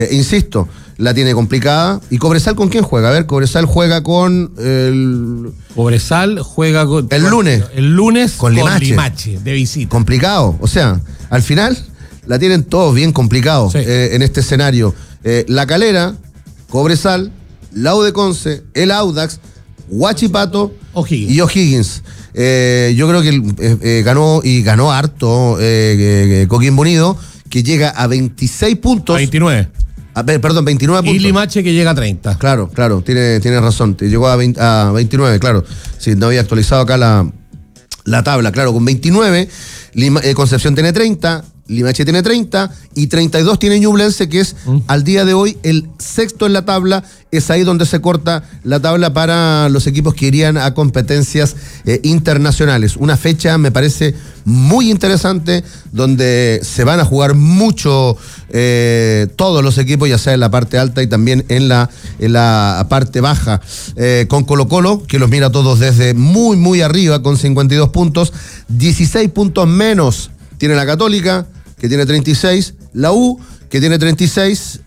Insisto, la tiene complicada. ¿Y Cobresal con quién juega? A ver, Cobresal juega con Cobresal juega con... El lunes con Limache, de visita. Complicado. O sea, al final la tienen todos bien complicados en este escenario. La Calera, Cobresal, la U de Conce, el Audax, Huachipato y O'Higgins. Yo creo que ganó harto Coquimbo Unido, que llega a 26 puntos. 29. Perdón, 29 puntos. Y Limache que llega a 30. Claro, tiene razón. Llegó a 29, claro. Sí, no había actualizado acá la tabla. Claro, con 29, Concepción tiene 30, Limache tiene 30 y 32 tiene Ñublense, que es al día de hoy el sexto en la tabla. Es ahí donde se corta la tabla para los equipos que irían a competencias internacionales. Una fecha, me parece, muy interesante, donde se van a jugar mucho todos los equipos, ya sea en la parte alta y también en la parte baja. Con Colo-Colo, que los mira todos desde muy, muy arriba, con 52 puntos. 16 puntos menos tiene la Católica, que tiene 36. La U, que tiene 36.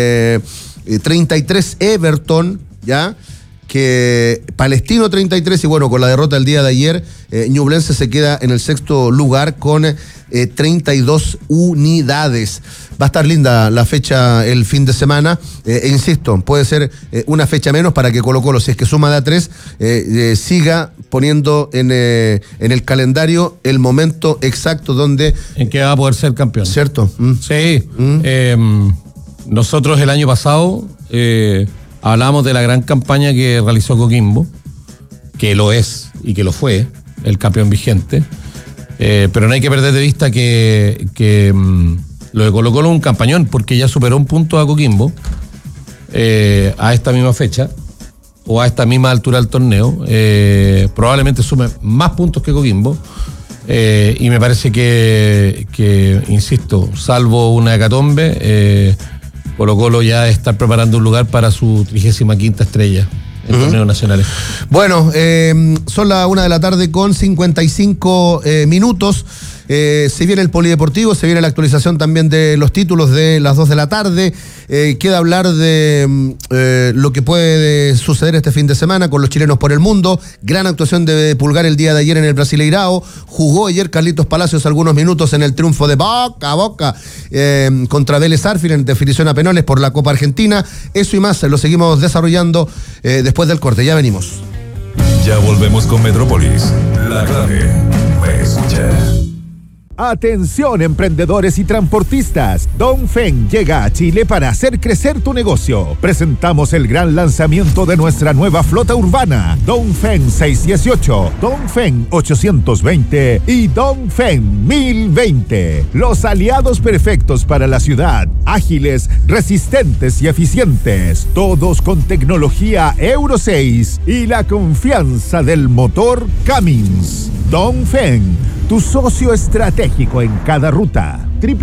33 Everton, ¿ya? Que Palestino 33, y bueno, con la derrota el día de ayer, Ñublense se queda en el sexto lugar con 32 unidades. Va a estar linda la fecha el fin de semana, e insisto, puede ser una fecha menos para que Colo-Colo, si es que suma de a 3, siga poniendo en el calendario el momento exacto en que va a poder ser campeón. ¿Cierto? Sí. Nosotros el año pasado hablamos de la gran campaña que realizó Coquimbo, que lo es y que lo fue, el campeón vigente, pero no hay que perder de vista que lo de Colo-Colo es un campañón, porque ya superó un punto a Coquimbo a esta misma fecha o a esta misma altura del torneo. Probablemente sume más puntos que Coquimbo. Y me parece que insisto, salvo una hecatombe, Colo-Colo ya está preparando un lugar para su 35ª estrella en torneos nacionales. Bueno, son las 1:00 p.m. con 55 minutos. Se viene el polideportivo, se viene la actualización también de los títulos de las 2:00 p.m. Queda hablar de lo que puede suceder este fin de semana con los chilenos por el mundo. Gran actuación de Pulgar el día de ayer en el Brasileirao. Jugó ayer Carlitos Palacios algunos minutos en el triunfo de Boca a Boca contra Vélez Sarsfield en definición a penales por la Copa Argentina. Eso y más lo seguimos desarrollando después del corte. Ya venimos. Ya volvemos con Metrópolis. La clave me escucha. Atención, emprendedores y transportistas. Dongfeng llega a Chile para hacer crecer tu negocio. Presentamos el gran lanzamiento de nuestra nueva flota urbana, Dongfeng 618, Dongfeng 820 y Dongfeng 1020. Los aliados perfectos para la ciudad, ágiles, resistentes y eficientes, todos con tecnología Euro 6 y la confianza del motor Cummins. Dongfeng, tu socio estratégico en cada ruta.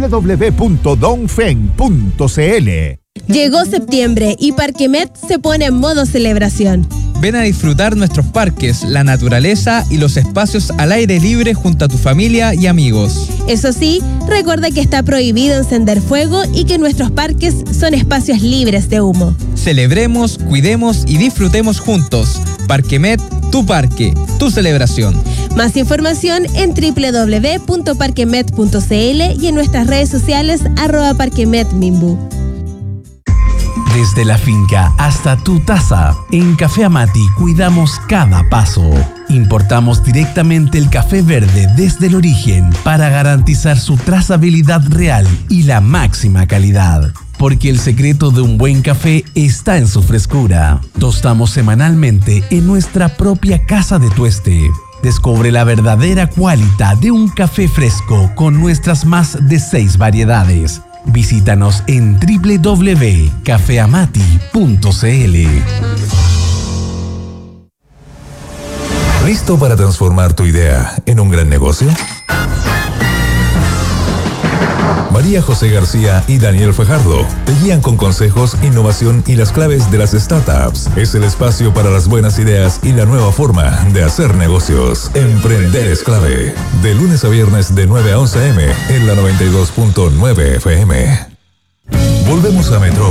www.dongfeng.cl. Llegó septiembre y Parquemet se pone en modo celebración. Ven a disfrutar nuestros parques, la naturaleza y los espacios al aire libre junto a tu familia y amigos. Eso sí, recuerda que está prohibido encender fuego y que nuestros parques son espacios libres de humo. Celebremos, cuidemos y disfrutemos juntos. Parquemet, tu parque, tu celebración. Más información en www.parquemet.cl y en nuestras redes sociales @parquemetmimbu. Desde la finca hasta tu taza, en Café Amati cuidamos cada paso. Importamos directamente el café verde desde el origen para garantizar su trazabilidad real y la máxima calidad. Porque el secreto de un buen café está en su frescura. Tostamos semanalmente en nuestra propia casa de tueste. Descubre la verdadera cualidad de un café fresco con nuestras más de 6 variedades. Visítanos en www.cafeamati.cl. ¿Listo para transformar tu idea en un gran negocio? María José García y Daniel Fajardo te guían con consejos, innovación y las claves de las startups. Es el espacio para las buenas ideas y la nueva forma de hacer negocios. Emprender es clave. De lunes a viernes de 9 a 11 a.m. en la 92.9 FM. Volvemos a Metrópolis.